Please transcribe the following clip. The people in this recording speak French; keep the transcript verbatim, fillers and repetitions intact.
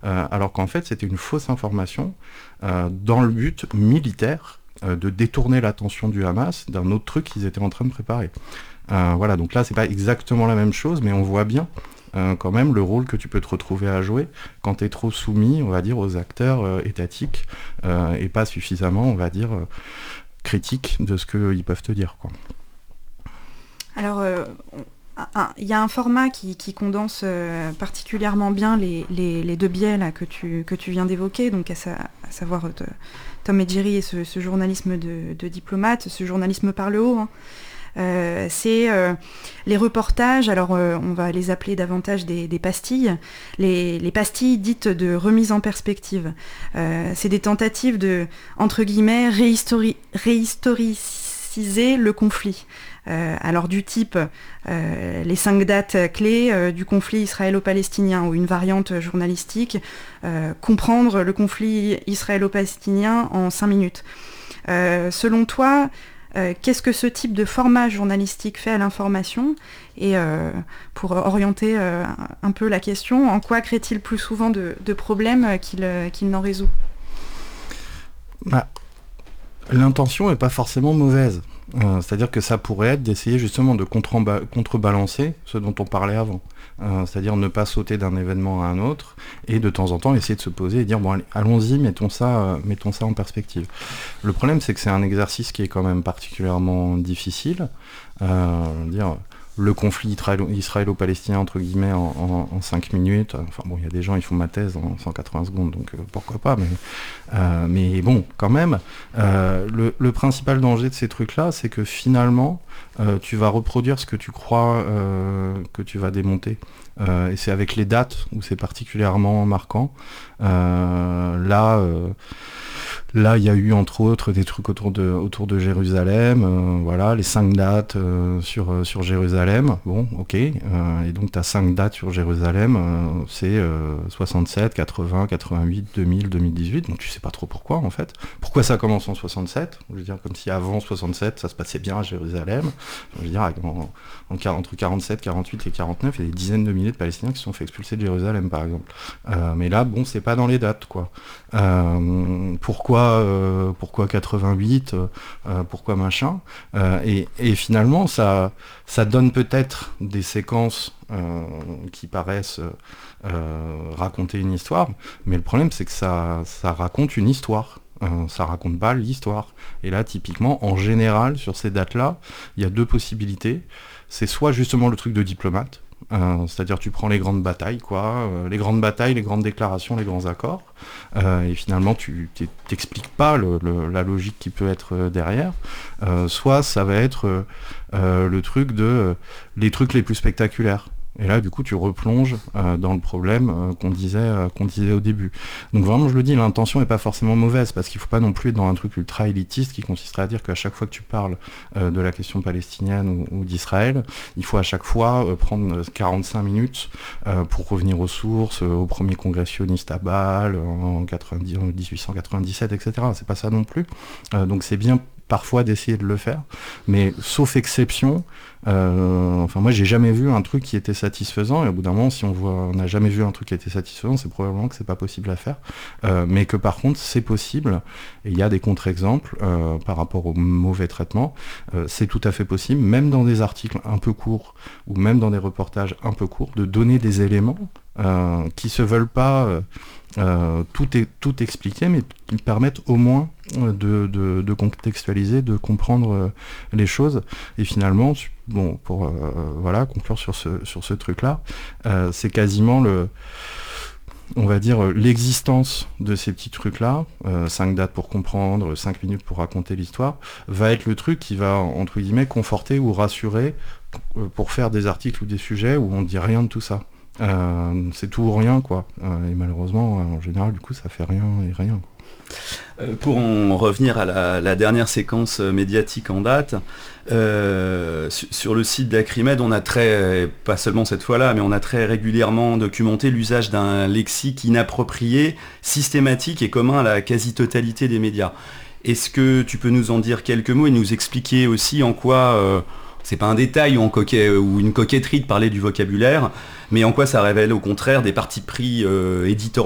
euh, alors qu'en fait c'était une fausse information euh, dans le but militaire euh, de détourner l'attention du Hamas d'un autre truc qu'ils étaient en train de préparer. Euh, voilà, donc là c'est pas exactement la même chose, mais on voit bien euh, quand même le rôle que tu peux te retrouver à jouer quand tu es trop soumis, on va dire, aux acteurs euh, étatiques euh, et pas suffisamment, on va dire, euh, critique de ce qu'ils peuvent te dire, quoi. Alors, euh, il y a un format qui, qui condense euh, particulièrement bien les, les, les deux biais là, que, tu, que tu viens d'évoquer, donc à, sa, à savoir euh, Tom et Jerry et ce, ce journalisme de, de diplomate, ce journalisme par le haut. Hein. Euh, c'est euh, les reportages, alors euh, on va les appeler davantage des, des pastilles, les, les pastilles dites de remise en perspective. Euh, c'est des tentatives de, entre guillemets, réhistori- réhistoriciser le conflit. Euh, alors du type euh, les cinq dates clés euh, du conflit israélo-palestinien ou une variante journalistique, euh, comprendre le conflit israélo-palestinien en cinq minutes. Euh, selon toi, Euh, qu'est-ce que ce type de format journalistique fait à l'information ? Et euh, pour orienter euh, un peu la question, en quoi crée-t-il plus souvent de, de problèmes qu'il, euh, qu'il n'en résout ? Bah, l'intention n'est pas forcément mauvaise. Euh, c'est-à-dire que ça pourrait être d'essayer justement de contre- contrebalancer ce dont on parlait avant. Euh, c'est-à-dire ne pas sauter d'un événement à un autre et de temps en temps essayer de se poser et dire bon allez, allons-y, mettons ça, euh, mettons ça en perspective. Le problème c'est que c'est un exercice qui est quand même particulièrement difficile. Euh, dire le conflit israélo- israélo-palestinien entre guillemets en, en, en cinq minutes, enfin bon il y a des gens ils font ma thèse en cent quatre-vingts secondes donc euh, pourquoi pas, mais, euh, mais bon quand même euh, le, le principal danger de ces trucs là c'est que finalement euh, tu vas reproduire ce que tu crois euh, que tu vas démonter. Euh, et c'est avec les dates où c'est particulièrement marquant. Euh, là, euh, là, il y a eu entre autres des trucs autour de, autour de Jérusalem. Euh, voilà, les cinq dates euh, sur, euh, sur Jérusalem. Bon, ok. Euh, et donc, tu as cinq dates sur Jérusalem. Euh, c'est euh, soixante-sept, quatre-vingts, quatre-vingt-huit, deux mille, deux mille dix-huit. Donc, tu sais pas trop pourquoi, en fait. Pourquoi ça commence en soixante-sept ? Je veux dire, comme si avant soixante-sept, ça se passait bien à Jérusalem. Je veux dire, en, en, entre quarante-sept, quarante-huit et quarante-neuf, il y a des dizaines de milliers de Palestiniens qui se sont fait expulser de Jérusalem, par exemple. Euh, mais là, bon, c'est pas dans les dates, quoi. Euh, pourquoi, euh, pourquoi quatre-vingt-huit euh, pourquoi machin euh, et, et finalement, ça, ça donne peut-être des séquences euh, qui paraissent euh, raconter une histoire, mais le problème, c'est que ça, ça raconte une histoire. Euh, ça raconte pas l'histoire. Et là, typiquement, en général, sur ces dates-là, il y a deux possibilités. C'est soit justement le truc de diplomate, euh, c'est-à-dire tu prends les grandes batailles, quoi, euh, les grandes batailles, les grandes déclarations, les grands accords, euh, et finalement tu t'expliques pas le, le, la logique qui peut être derrière. Euh, soit ça va être euh, le truc de euh, les trucs les plus spectaculaires. Et là, du coup, tu replonges euh, dans le problème euh, qu'on disait, euh, qu'on disait au début. Donc vraiment, je le dis, l'intention n'est pas forcément mauvaise, parce qu'il ne faut pas non plus être dans un truc ultra élitiste qui consisterait à dire qu'à chaque fois que tu parles euh, de la question palestinienne ou, ou d'Israël, il faut à chaque fois euh, prendre quarante-cinq minutes euh, pour revenir aux sources, euh, au premier congrès sioniste à Bâle, en, quatre-vingt-dix, en dix-huit cent quatre-vingt-dix-sept, et cetera. C'est pas ça non plus. Euh, donc c'est bien parfois d'essayer de le faire, mais sauf exception, euh, enfin moi j'ai jamais vu un truc qui était satisfaisant, et au bout d'un moment si on voit, on n'a jamais vu un truc qui était satisfaisant, c'est probablement que c'est pas possible à faire, euh, mais que par contre c'est possible, et il y a des contre-exemples euh, par rapport au mauvais traitement, euh, c'est tout à fait possible, même dans des articles un peu courts, ou même dans des reportages un peu courts, de donner des éléments euh, qui se veulent pas euh, Euh, tout, est, tout expliqué, mais qui permettent au moins de, de, de contextualiser, de comprendre euh, les choses. Et finalement, bon, pour euh, voilà, conclure sur ce, sur ce truc-là, euh, c'est quasiment le, on va dire, l'existence de ces petits trucs-là, euh, cinq dates pour comprendre, cinq minutes pour raconter l'histoire, va être le truc qui va, entre guillemets, conforter ou rassurer pour faire des articles ou des sujets où on ne dit rien de tout ça. Euh, c'est tout ou rien, quoi. Euh, et malheureusement, en général, du coup, ça fait rien et rien, quoi. Euh, pour en revenir à la, la dernière séquence médiatique en date, euh, su- sur le site d'Acrimed, on a très, pas seulement cette fois-là, mais on a très régulièrement documenté l'usage d'un lexique inapproprié, systématique et commun à la quasi-totalité des médias. Est-ce que tu peux nous en dire quelques mots et nous expliquer aussi en quoi... Euh, c'est pas un détail ou, en coquet, ou une coquetterie de parler du vocabulaire, mais en quoi ça révèle au contraire des partis pris euh, éditoriaux